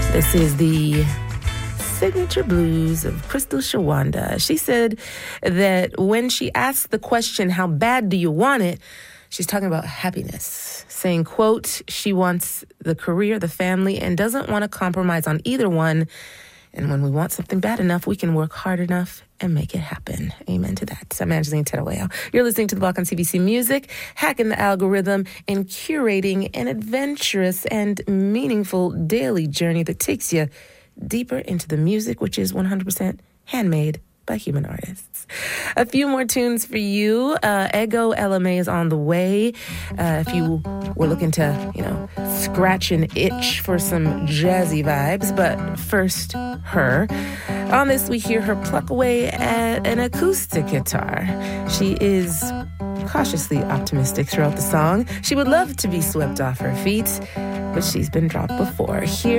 This is the Signature Blues of Crystal Shawanda. She said that when she asked the question, how bad do you want it? She's talking about happiness, saying, quote, she wants the career, the family, and doesn't want to compromise on either one. And when we want something bad enough, we can work hard enough and make it happen. Amen to that. I'm Angeline Teraweo. You're listening to The Block on CBC Music, hacking the algorithm and curating an adventurous and meaningful daily journey that takes you deeper into the music, which is 100% handmade by human artists. A few more tunes for you. Ego LMA is on the way. If you were looking to, scratch an itch for some jazzy vibes. But first, her. On this, we hear her pluck away at an acoustic guitar. She is cautiously optimistic throughout the song. She would love to be swept off her feet, but she's been dropped before. Here